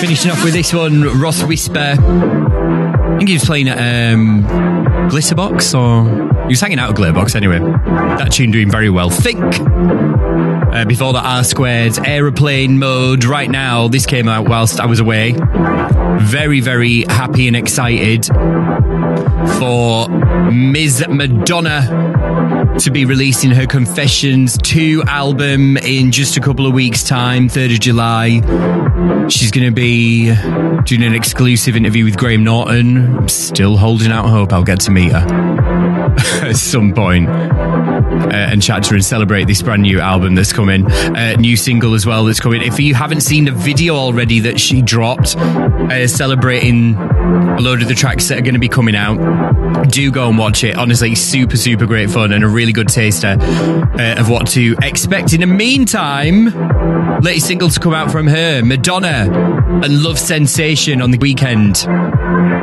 Finishing off with this one, Ross Whisper. I think he was playing at Glitterbox, or he was hanging out at Glitterbox anyway. That tune doing very well. Think. Before that, R Squared's Aeroplane Mode. Right now, this came out whilst I was away. Very, very happy and excited for Ms. Madonna to be releasing her Confessions 2 album in just a couple of weeks' time, 3rd of July. She's going to be doing an exclusive interview with Graham Norton. I'm still holding out hope I'll get to meet her at some point and chat to her and celebrate this brand new album that's coming. New single as well that's coming. If you haven't seen the video already that she dropped celebrating a load of the tracks that are going to be coming out, do go and watch it. Honestly, super, super great fun and a really good taster of what to expect. In the meantime, latest single to come out from her, Madonna and Love Sensation on the weekend.